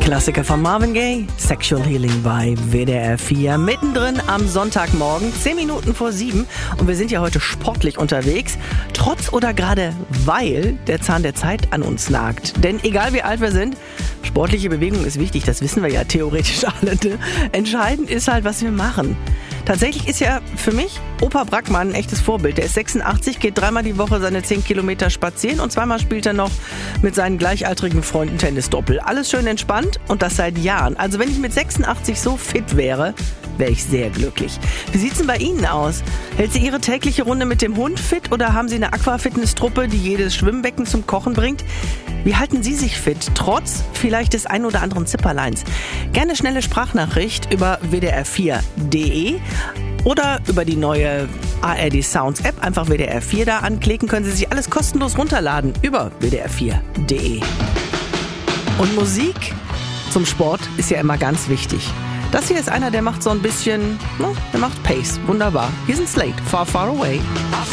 Klassiker von Marvin Gaye, Sexual Healing bei WDR 4, mittendrin am Sonntagmorgen, 10 Minuten vor 7. Und wir sind ja heute sportlich unterwegs, trotz oder gerade weil der Zahn der Zeit an uns nagt. Denn egal wie alt wir sind, sportliche Bewegung ist wichtig, das wissen wir ja theoretisch alle. Ne? Entscheidend ist halt, was wir machen. Tatsächlich ist ja für mich Opa Brackmann ein echtes Vorbild. Der ist 86, geht 3-mal die Woche seine 10 Kilometer spazieren und 2-mal spielt er noch mit seinen gleichaltrigen Freunden Tennisdoppel. Alles schön entspannt und das seit Jahren. Also wenn ich mit 86 so fit wäre, wäre ich sehr glücklich. Wie sieht's denn bei Ihnen aus? Hält sie Ihre tägliche Runde mit dem Hund fit oder haben Sie eine Aquafitness-Truppe, die jedes Schwimmbecken zum Kochen bringt? Wie halten Sie sich fit, trotz vielleicht des ein oder anderen Zipperleins? Gerne schnelle Sprachnachricht über wdr4.de oder über die neue ARD Sounds App. Einfach WDR 4 da anklicken, können Sie sich alles kostenlos runterladen über wdr4.de. Und Musik zum Sport ist ja immer ganz wichtig. Das hier ist einer, der macht so ein bisschen, der macht Pace. Wunderbar. Hier sind Slate, Far, Far Away.